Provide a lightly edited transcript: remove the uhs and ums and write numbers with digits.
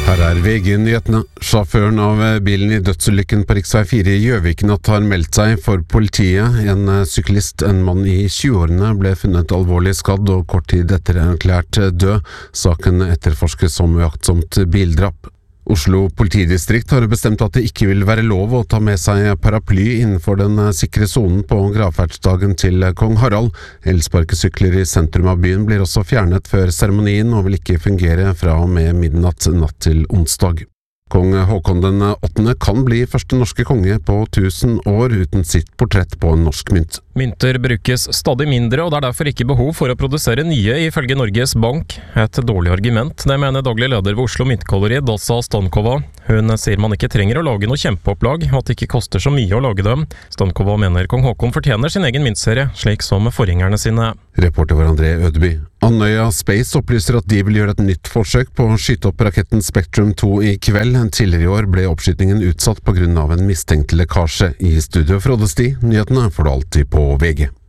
Her er VG-nyhetene. Sjåføren av bilen i dødsulykken på Riksvei 4 i Gjøviknatt har meldt seg for politiet. En syklist, en mann i 20-årene, ble funnet alvorlig skadd og kort tid etter erklært død. Saken etterforskes som uaktsomt bildrap. Oslo politidistrikt har bestemt at det ikke vil være lov å ta med seg paraply innenfor den sikre sonen på gravferdsdagen til kong Harald. Elsparkesykler i sentrum av byen blir også fjernet før seremonien og vil ikke fungere fra og med midnatt natt til onsdag. Kong Håkon den 8. kan bli første norske konge på 1000 år uten sitt portrett på en norsk mynt. Mynter brukes stadig mindre, og det er derfor ikke behov for å produsere nye, ifølge Norges Bank. Et dårlig argument, det mener daglig leder ved Oslo Myntgalleri, Daza Stankova. Hun sier man ikke trenger å lage noe kjempeopplag, og at det ikke koster så mye å lage dem. Stankova mener kong Håkon fortjener sin egen myntserie, slik som forgjengerne sine. Reporter var André Ødeby. Andøya Space opplyser at de vil gjøre et nytt forsøk på å skyte opp raketten Spectrum 2 i kveld. Tidligere i år ble oppskytingen utsatt på grunn av en mistenkt lekkasje. I studio Frode Sti, nyhetene får du alltid på VG.